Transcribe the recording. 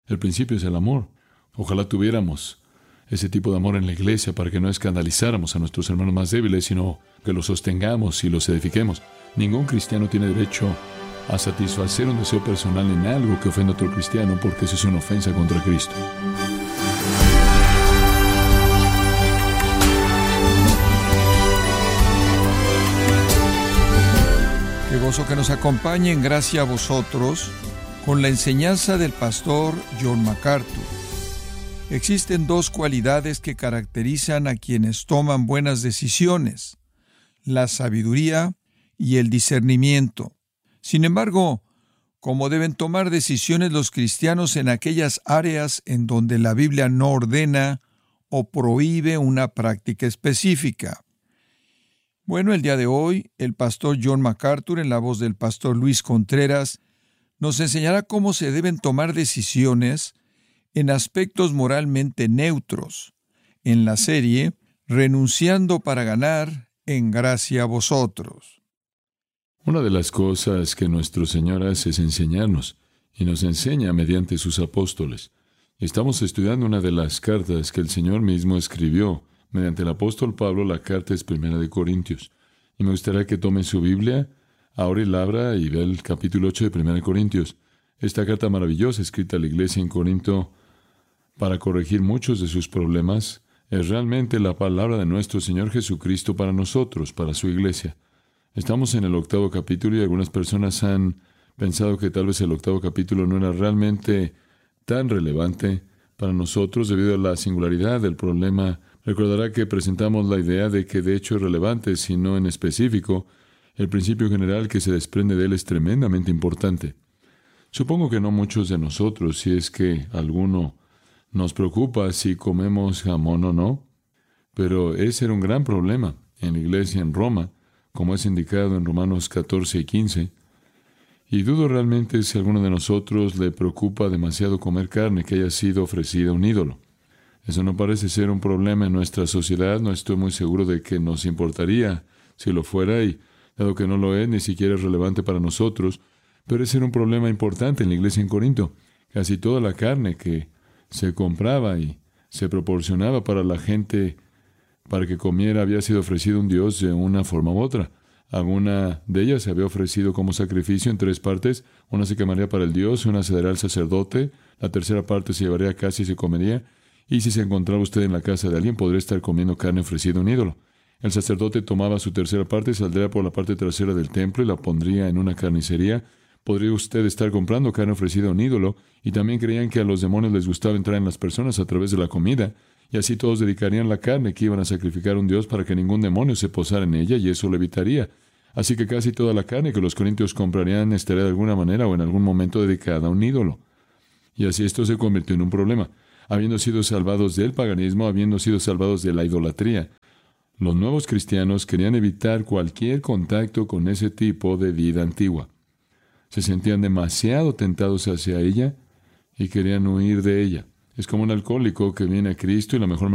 El principio es el amor. Ojalá tuviéramos ese tipo de amor en la iglesia para que no escandalizáramos a nuestros hermanos más débiles, sino que los sostengamos y los edifiquemos. Ningún cristiano tiene derecho a satisfacer un deseo personal en algo que ofenda a otro cristiano, porque eso es una ofensa contra Cristo. Qué gozo que nos acompañe en gracia a vosotros con la enseñanza del pastor John MacArthur. Existen dos cualidades que caracterizan a quienes toman buenas decisiones: la sabiduría y el discernimiento. Sin embargo, ¿cómo deben tomar decisiones los cristianos en aquellas áreas en donde la Biblia no ordena o prohíbe una práctica específica? Bueno, el día de hoy, el pastor John MacArthur, en la voz del pastor Luis Contreras, nos enseñará cómo se deben tomar decisiones en aspectos moralmente neutros, en la serie Renunciando para ganar, en gracia a vosotros. Una de las cosas que nuestro Señor hace es enseñarnos, y nos enseña mediante sus apóstoles. Estamos estudiando una de las cartas que el Señor mismo escribió mediante el apóstol Pablo. La carta es 1 Corintios. Y me gustaría que tomen su Biblia, ahora y la abra y vea el capítulo 8 de 1 Corintios. Esta carta maravillosa escrita a la iglesia en Corinto para corregir muchos de sus problemas es realmente la palabra de nuestro Señor Jesucristo para nosotros, para su iglesia. Estamos en el 8º capítulo y algunas personas han pensado que tal vez el 8º capítulo no era realmente tan relevante para nosotros debido a la singularidad del problema. Recordará que presentamos la idea de que de hecho es relevante, si no en específico, el principio general que se desprende de él es tremendamente importante. Supongo que no muchos de nosotros, si es que alguno nos preocupa si comemos jamón o no, pero ese era un gran problema en la iglesia en Roma, como es indicado en Romanos 14 y 15, y dudo realmente si a alguno de nosotros le preocupa demasiado comer carne que haya sido ofrecida a un ídolo. Eso no parece ser un problema en nuestra sociedad. No estoy muy seguro de que nos importaría si lo fuera, y dado que no lo es, ni siquiera es relevante para nosotros, pero ese era un problema importante en la iglesia en Corinto. Casi toda la carne que se compraba y se proporcionaba para la gente para que comiera había sido ofrecido a un dios de una forma u otra. Alguna de ellas se había ofrecido como sacrificio en 3 partes. Una se quemaría para el dios, una se daría al sacerdote, la tercera parte se llevaría a casa y se comería. Y si se encontraba usted en la casa de alguien, podría estar comiendo carne ofrecida a un ídolo. El sacerdote tomaba su tercera parte, saldría por la parte trasera del templo y la pondría en una carnicería. Podría usted estar comprando carne ofrecida a un ídolo, y también creían que a los demonios les gustaba entrar en las personas a través de la comida, y así todos dedicarían la carne que iban a sacrificar a un dios para que ningún demonio se posara en ella, y eso lo evitaría. Así que casi toda la carne que los corintios comprarían estaría de alguna manera o en algún momento dedicada a un ídolo. Y así esto se convirtió en un problema. Habiendo sido salvados del paganismo, habiendo sido salvados de la idolatría, los nuevos cristianos querían evitar cualquier contacto con ese tipo de vida antigua. Se sentían demasiado tentados hacia ella y querían huir de ella. Es como un alcohólico que viene a Cristo y la mejor